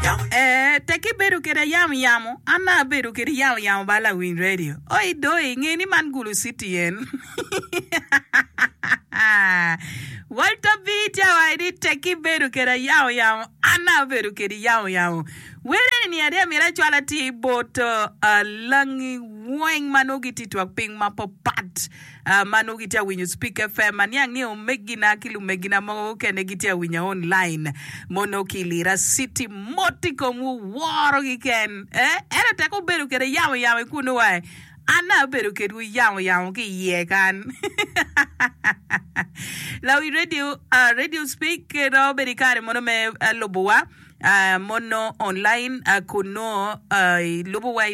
Teki beru kere yamo. Ana beru kere yamo bala Win Radio. Oi doi ngeni man Gulu City yen. Walter Vita waidi teki beru kere yamo. Ana beru kere yamo. Wele ni ade mira chwala ti boto langi weng manogiti twak ping mapopat. Manogiti winyu Speak FM manyang ni omegina kilu megina mo kene giti winya online monokilira city motiko mu waro giken era teko beru kere yawo kuno wai ana beru keru yawo ki yekan Lawi radio speak no berikare mono me lobowa mono online kuno lobowa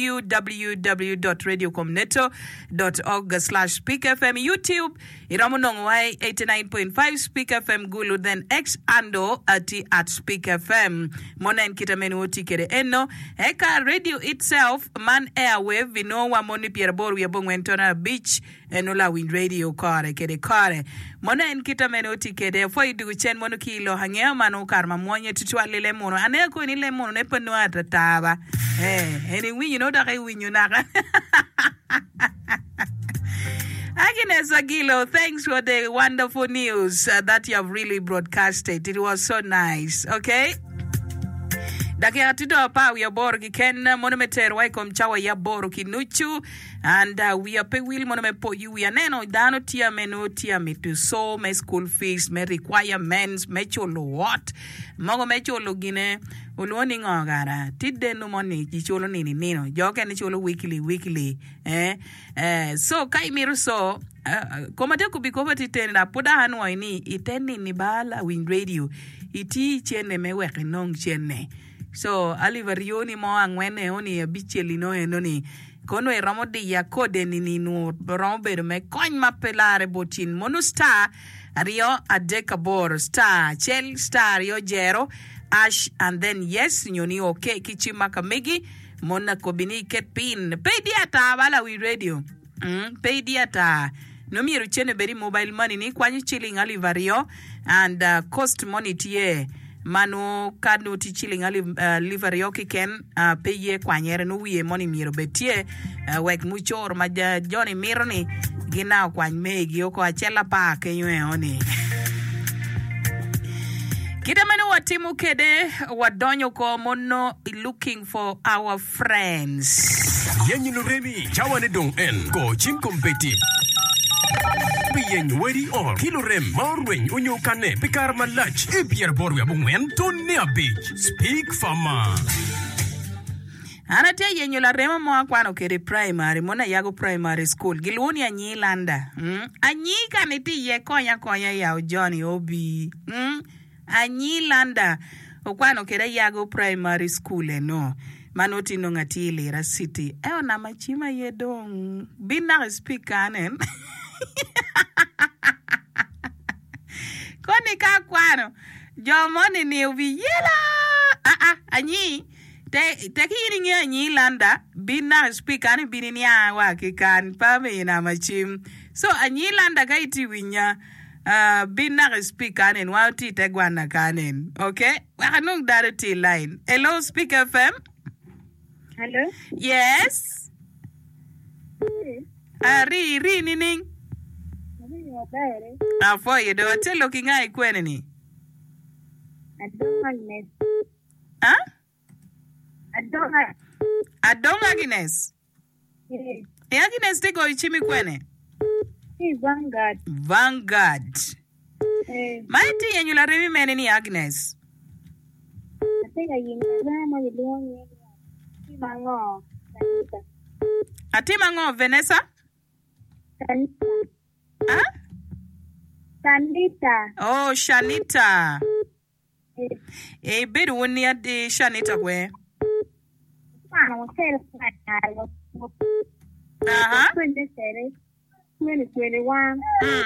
www.radiocomneto.org/speakfm YouTube iramonong wai 89.5 Speak FM Gulu then X ando at Speak FM mona enkita menu tikere eno eka radio itself man airwave vino wa moni pierboru ya bongwentona beach enola Win Radio kare mona enkita menu tikere foi du chen mono kilo hangea mano karma mwonye tutwale le mono ane ko ni le mono ne peno atataba eni winyu no da kai winyu naka Agnes Aguilo, thanks for the wonderful news that you have really broadcasted. It was so nice. Okay? Dakia tuto pa we are borgi ken monometer wai kom chawa ya boro kinuchu and we are pay will monome po you we are neno dano tia menu tia me to so me school fees me requirements me cholo what mogo me cholo gine uloni ngogara tidde no money ji cholo nini nino joke ni cholo weekly so kai miru so komate kubikoba titenda poda hanwa ini iteni ni bala Win Radio iti chene me weke nong chene so alivarioni mo angwene oni bicheli no enoni kono e ramodi ya kode ni no rombe me kony mapelare botin monustar rio adekabor star chel star yo jero ash and then yes nyoni okay kichima kamegi mona kobini kepin pediata bala Win Radio pediata no miru chene beri mobile money ni kwanyi chilling alivario and cost money tie manu kanu ti chilling liver yoki ken peye kwanyere no wie moni miro betie wek muchor ma Johnny Mironi gina kwany megi oko achela pa kenywe oni Kidamenu watimu kede wadonyo ko mono looking for our friends Yenyi Luremi chawane dong en ko chim competitive Bien wedi or kilorem maurwen unyo kane pikar malach e pier boru ya bungwen to nea beach Speak Fama Anate yenyo la rema mwa kwano kere primary mona yago primary school gilwoni anyi landa anyi kaniti ye konya ya Johnny Obi anyi landa okwano kere yago primary school no manoti no ngati lera city na machima yedong bina speak anen Koni ka kwano jomoni ni ubi yela anyi te kini anyi landa bina speak ani binini awa kikan pame na machim so anyi landa kaiti winya bina speak anen wauti tegwana kanen okay wakanung direct line hello Speak FM hello yes ri nining for you do tell looking at Quenny. I don't Agnes. Agnes, take go chimmy Quenny. Vanguard. Mighty and you'll have many Agnes. I think I Atimango Vanessa? Huh? Shanita. Oh, Shanita. A bit when near the Shanita where? 2021.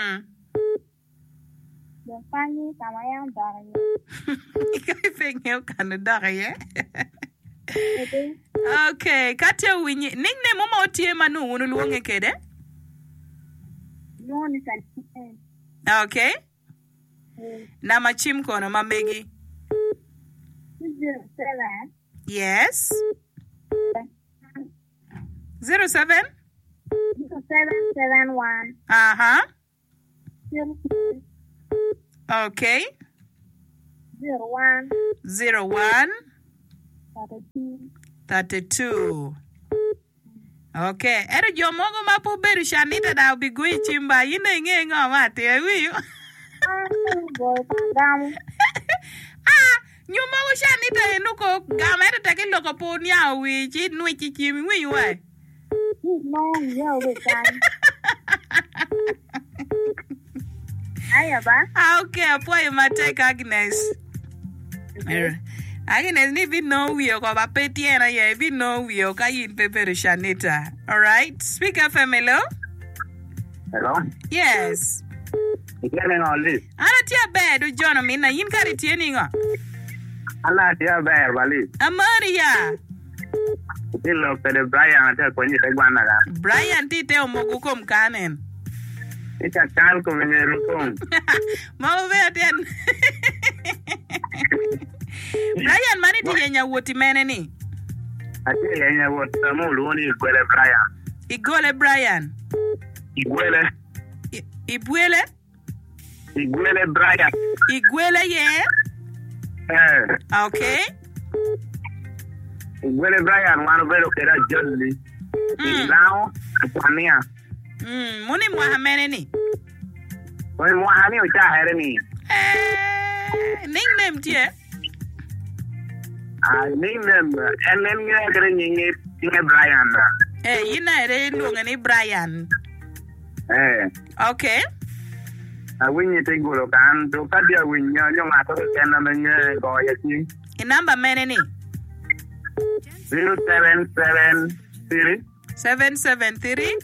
The funny Samayam Dari. I think you can die, okay, Katia Winnie. Nickname Momo Tia Manu, Unulunga Kede. Okay. Na machim kono mamegi. 07. Yes. 07? 0771. Uh-huh. 02. Okay. 01. 01 32. 32. Okay. Ere jomogo mapo beru Shanita da bigui chimba yine ngenga mate wiyo. Boy, Pagam. Nyuma Shanita enuko gamere take loko ponya wi chi nwi chi chimi wi we. No, yo, we can. Ayaba. Okay, apoy mate Agnes. Agnes ni vi no wi ko ba petiera ye vi no wi o ka yin peperu Shanita. All right. Speak FM, hello. Hello? Yes. Getting on this. Ana tia bedu John mina yin kari tieni ngo. Allah dia bear bali. Amaria. Ilo pede Brian ate kwenye tegwana ga. Brian tite omogu kom kanen. Ita kal ko venye rukom. Mau be aten. Brian mani ti yenya woti mene ni. Ate yenya wota mo luoni igwele Brian. Igole Brian. Igwele. Ibwele? Igwele Brian. Igwele ye. Okay. Igwele Brian wano velo kera jolly. Now kwania. Muni mwahamene ni. Wani mwahani ucha here ni. Nickname tie. Nickname nge kere nyinge Brian. Yina ere lunga ni Brian. Okay. Winnie Tingulo can to Kadia win young at the go yeti. Number many ni 0773 773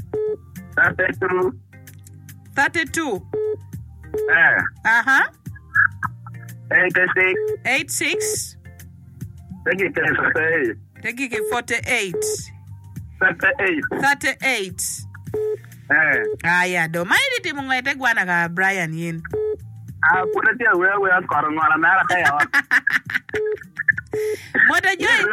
32 86 48 38 Aya do maidi ti mungete gwana ka Brian yin. Kuna tia wewe akorongora mara kaya. Moda joy.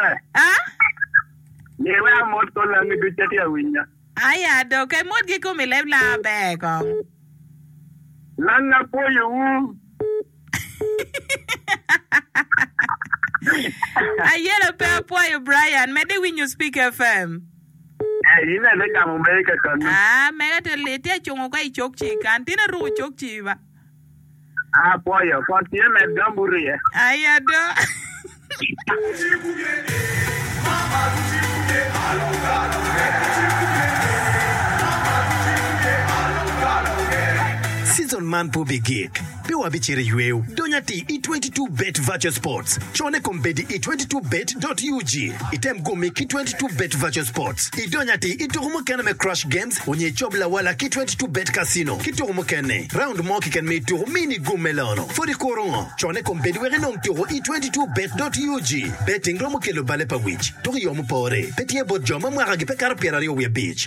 Yewe amot ko la mi duchati awinya. Aya do kai mod gi ko mi lebla be ko. Langa po yu. Ayela pe po you Brian, me de win you Speak FM. Ina le ka America kan. Mega te le te chongo ka ichokchi kan tina ru chokchi ba. Poyo, kwa tie me gamburi e. Aya do. Season man po bigik. Piwa bichiri yueu. Donyati E22bet Virtual Sports. Chone kombedi E22bet.ug. Item go make E22bet Virtual Sports. Idonyati iturumu kene me Crush Games. Onye chobla wala K22Bet Casino. Kiturumu kene. Round mo ki ken me turu mini go melono. Fori korongo. Chone kombedi were nong turu E22Bet.ug. Betting romu kelo bale pa wich. Turi yomu pore. Petie bot joma mwagagi pe karapierari owe beach.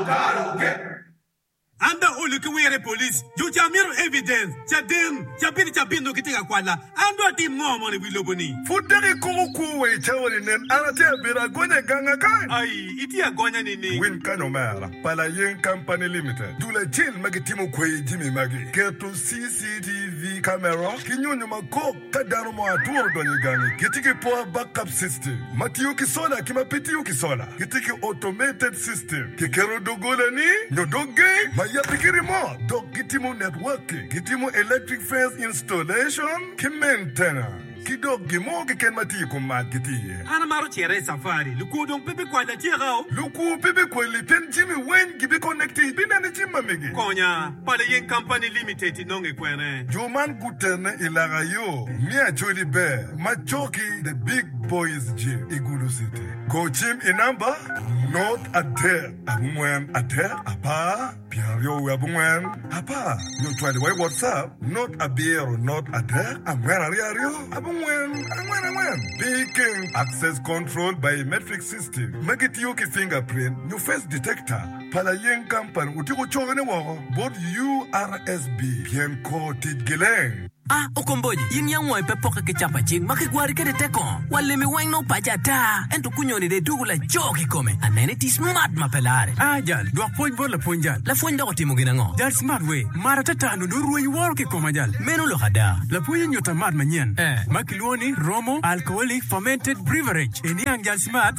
Anda uluki were police. You jamiru evidence. Chadim. Chabini no kitika kwala. Ando ti mo ni wiloboni. Futari kuku we chawari nen anate abira gone ganga kai. Ai, iti agonya nini. Win kanomera. Pala yen company limited. Dula chill magitimu kwe jimi magi. Keto CCTV camera. Kinyonyo mako kadano mo atuo donye gani. Kitiki poa backup system. Matiyuki sola kimapitiyuki sola. Kitiki automated system. Kikero dogole ni nyodoge. Yapikiri mo, dog gitimu networking, gitimu electric fence installation, ki maintenance. Kidog gimo ki ken mati ko mat gitiye. Ana maro chere safari. Luku dong pepe kwa la tirao. Luku pepe kwa li pen jimi wen gibi connected binane jima megi. Konya, pale yen company limited nonge kwene. Joman Guterne ilaga yo. Mia Jolly Bear, Machoki the big boys gym Igulu City. Go gym in number, not a there. Abungwen a there, apa. Piario abungwen, apa. You try the way WhatsApp, not a beer, not a there. Amwen ariario, abungwen, Beacon access control biometric system. Make it yoki fingerprint, new face detector. Palayen Kampan, Utiko Chogane Wako, both URSB, Pienko Tidgileng. Okomboji, yin yang moy pe poka ke chapa ching, makigwari ke de teko. Wale mi wang no pajata. Ento kunyoni de dugula joki come. Anene ti smart mapelare. Jal, do apoj bor la ponjal. La fonda ko timo gina ngo. Jal smart way. Mara tata no do ruwa wor ke koma jal. Meno lo hada. La ponja nyota mad manyen. Makiluoni Romo alcoholic fermented beverage. Ini ang jal smart.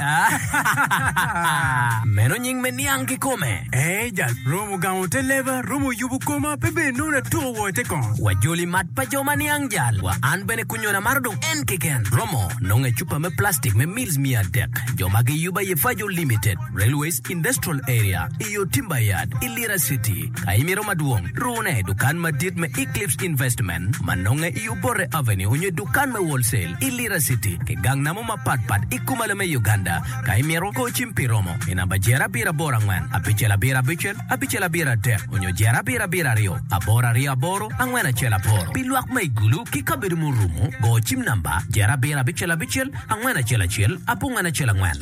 Meno nying meniang ki come. Jal, Romo gaon te leva, Romo yubu koma, pebe no na to wo te kon. Wajoli mat pa joma ni ang jal. Wa an bene kunyona mardong en kiken. Romo, nonge chupa me plastic me meals mia dek. Joma ge yuba ye fajo limited. Railways Industrial Area. Iyo Timbayad, Ilira City. Kaimiro maduong. Rune dukan madit me Eclipse Investment. Manonge iyo Bore Avenue. Unye dukan me wholesale. Ilira City. Ke gang namo mapatpat. Ikumala me Uganda. Kaimiro ko chimpi Romo. Inaba jera bira borangman. Apichela bira bichel. Apichela bira dek. Unyo jera bira bira rio. Abora ria boro. Angwena chela poro. Piluak me gulu. Kikabiru murumo. Go chim namba. Jera bira bichela bichel. Angwena chela chel. Apungana chela ngwen.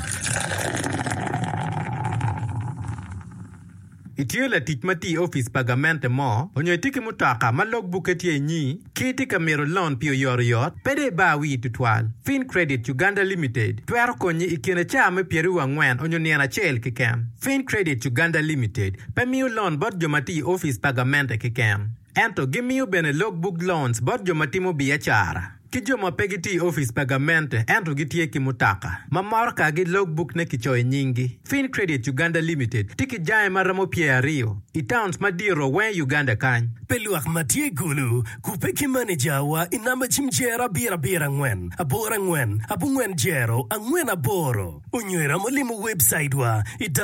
Itio la titmati office pagamente mo, onyo tiki mutaka ma logbook etie nyi, kiti kamero loan pio yoriot, pede ba wi tutwal. Fin Credit Uganda Limited, tuero konyi ikine chame pieru wangwen onyo niana chel kikem. Fin Credit Uganda Limited, pemiu loan bot jomati office pagamente kikem. Ento gimiu bene logbook loans bot jomati mo biachara. Kijoma pegiti office pagamente ento gitie kimutaka. Mamorka gi logbook ne kichoy nyingi. Fin Credit Uganda Limited. Tiki jae maramo pia rio. Itowns madiro wen Uganda kany. Peluak matie gulu. Kupeki manager wa inama chimjera bira ngwen. Abora ngwen. Abungwen jero. Angwen aboro. Unywera molimu website wa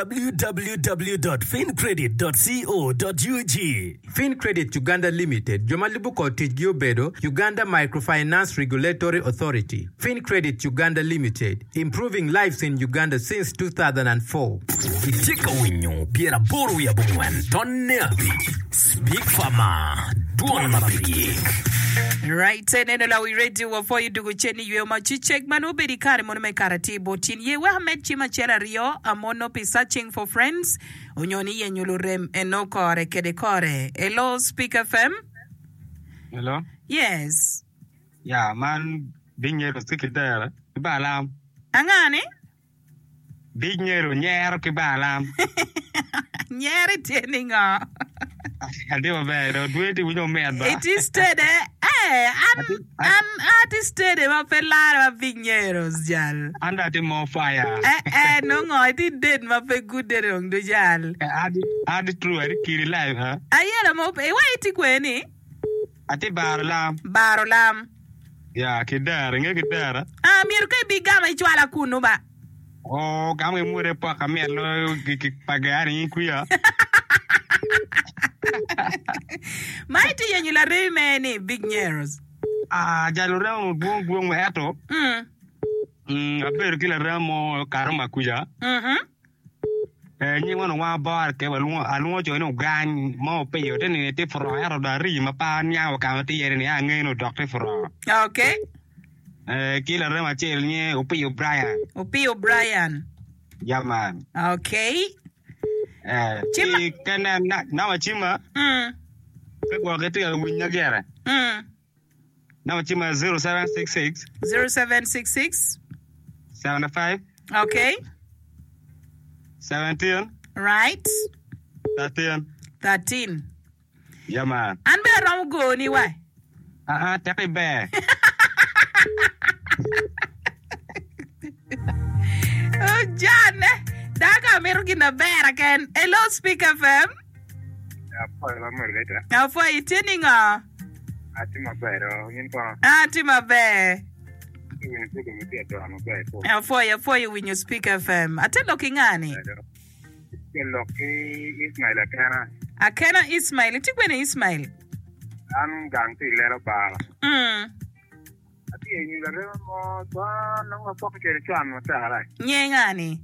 www.fincredit.co.ug. Fin Credit Uganda Limited. Jomalibuko tijgio bedo. Uganda Microfinance Regulatory Authority. Fin Credit Uganda Limited. Improving lives in Uganda since 2004. Itika winyo, piera boru ya bungwen, tonne api. Speak fama, duon mapigik. Right, neno la radio for you dugu cheni yue machichek manu bedi kare mono me karati botin ye we hamet chima chera rio amono be searching for friends unyoni ye nyulurem eno kore kede kore. Hello, Speak FM. Hello? Yes. Yeah, man, Binyero Sikidera, Balam. Angani? Binyero Nyer Kibalam. Nyeri teninga. I do a bad, do it with your man. It is steady. I'm artisted about a lot of vigneros, Jal. And that more fire. No, I did my good on the Jal. I did true, I did live, huh? I am up a white quenny. I did Barolam. Barolam. Yeah, Kidara, Kidara. Mirka bigama chwala kunuba. Oh, kami mure pa kami lo pagari kuya. Mighty yenula remeni big neros. Jalura buong eto. Aber kila ramo karma kuya. Ni wana wa bar ke alungo jono gan mo pe yo tene te fro ero da ri ma pa nya wa ka te yere ni angeno doctor fro. Okay. Kila rama chel ni Opi O'Brien. Yeah man. Okay. Chima kana na wa chima. Ke kwa ke te winya gere. Na wa chima 0766 75. Okay. 17. Right. 13. Yeah, man. And be around go anyway. Take it back. Oh, John. Daka American bear again. Hello, Speak FM. How far you tuning on? Atima bear. For you when you Speak FM. I tell looking Annie. Akena Ismail. It when Ismail. I'm going to let a bar. I think you no pocket charm. Yang Annie.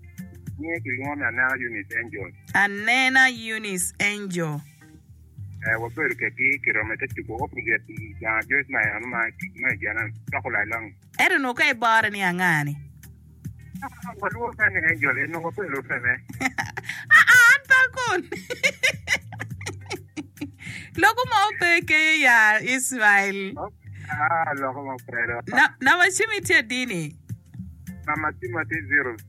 Anena Eunice Angel. We're very kilometers to go up and get just my chocolate long. I don't know, okay, bar and young Annie. What was an angel in no Loko maupeke ya Ismail. Loko maupeke. Na machimi tia dini? Na machimi tia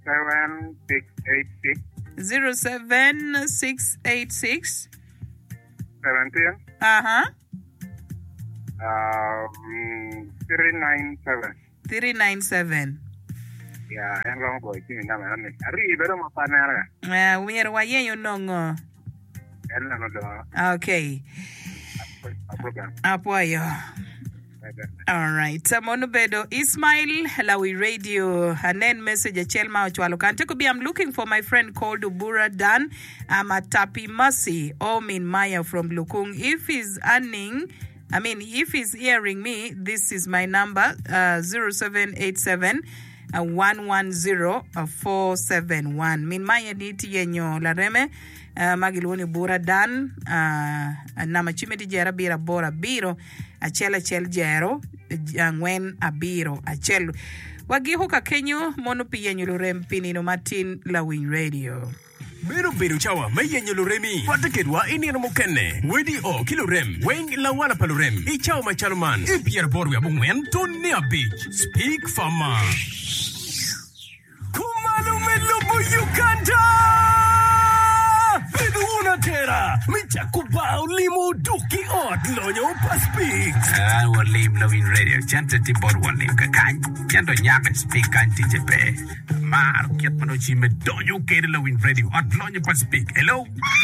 07686. 07686. 17. 397. 397. Yeah, yang long boy sini nama ni. Ari baru mapanara. Umir wa yeyo nongo. Ella no do. Okay. Program. Apoyo. All right. Monubedo Ismail Lawi Radio. And then message Chelma Ochwalo Kante could be I'm looking for my friend called Ubura Dan. I'm a Tapi Masi Omin Maya from Lukung. If he's hearing me, this is my number 0787 110-471. Min Maya niti yenyo lareme magiluni Bura Dan nama chimeti jera bira bora biro achel jero angwen abiro achel wagiho ka kenyo mono piyenyo lurem pinino Martin Lawin Radio. Beru chawa mayenyo luremi watakedwa inino mokene wedi o kilorem weng la wala palorem ichawa machalman ipier boru ya bungwen to near beach speak fama kumalo melobo Uganda Una terra, micha kuba limo duki ot lonyo paspik. Lim Lawin Radio, chante ti por lim kakan, chanto nyaka speak anti jepe. Mar kiat manochi me donyo kere Lawin Radio ot lonyo paspik. Hello.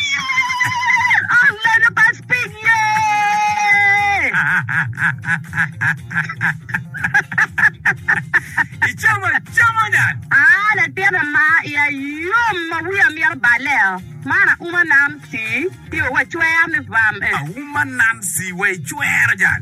Lonyo paspik ye. Chama dan. La tierra ma ya yom we am yar balel. Mana uma namsi, yo wa chwer me vam. Uma namsi we chwer jan.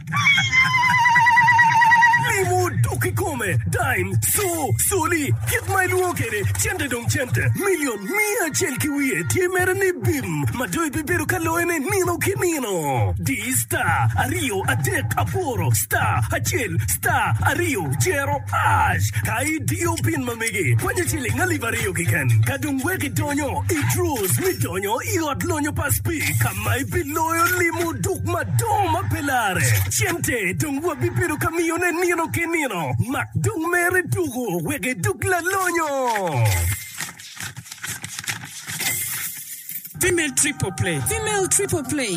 Limo duki come, dime, soli, get my luokere, chente dong chente, million, mia chelki wie, tiemere ni bim, madoi bibero kaloene nino kinino. Di sta, ario, adek, aporo, sta, achel, sta, ario, jero, ash, kai dio pin mamegi, kwanya chile ngalivario kiken, kadung weki donyo, idrus, mi donyo, iot lonyo paspi, kamai piloyo limo duk madoma pelare, chente, dong wabibero kamione nino kenino, mak dung mere dugo, wege duk la lonyo. Female triple play. The female triple play.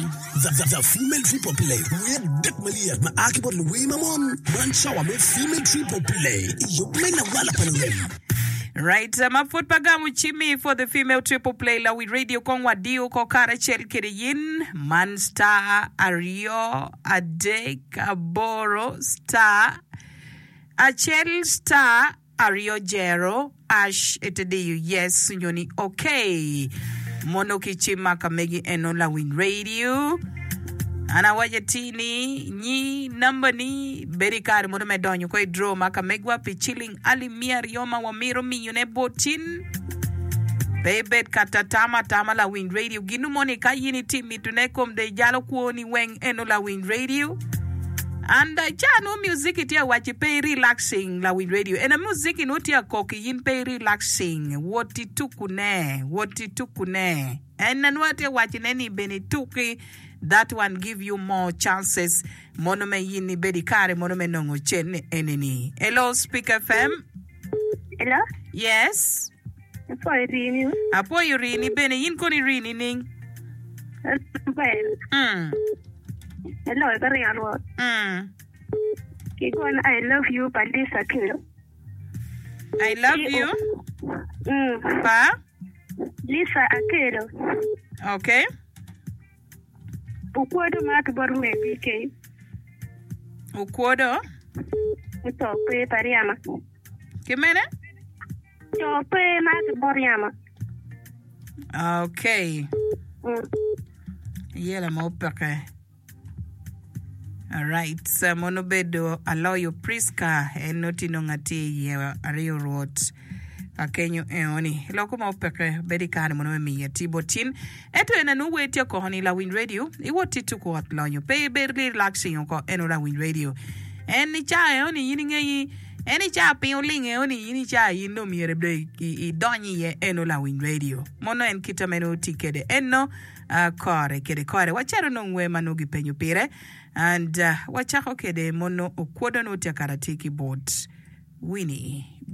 Where Dick Malia, my Akibot Louis Mamon, one shower with female triple play. You play a wallop. Right, mafut pagamu chimi for the female triple play la with radio kongwa dio ko karachel kiriyin man star ario adek aboro star achel star ario jero ash etediyu yes nyoni okay mono kichima kamegi eno la win radio ana wajatini ni number ni berikari mono medonyo koi draw maka megwa pichiling alimiar yoma wamiro miyune botin bebet katatama tama la win radio ginu moni kayini timi tunekom de jalo kuoni weng eno la win radio and chano music itia wachi pay relaxing la win radio ena music inotia koki yin pay relaxing woti tukune and wati wachi neni beni tuki. That one give you more chances. Monome yini bedikare monome nongo chen eneni. Hello, Speak FM. Hello? Yes. Apo Irini. Apo Irini bene yin koni rini ning. Hello, very anwar. Kikon I love you Pandisa Kilo. I love you. Pa? Lisa Akelo. Okay. Ukwodo mat borume PK. Ukwodo? Utope pariama. Kimene? Tope mat boriama. Okay. Yela mopeke. All right. Monobedo allow you Priska and notino ngati ye ario road. Akenyo eoni loko maupeke bedikane mono mi tibotin eto ena no weti ko honi la win radio iwoti tu ko atlonyo pe berli relaxing ko eno la win radio eni cha eoni yini eni cha peoling eoni yini cha yindo mi rebre I donyi ye eno la win radio mono en kitameno tikede eno kore kede kore wachero nong'we manogi penyo pire and wachako kede mono okuodo no tia karate keyboard Winnie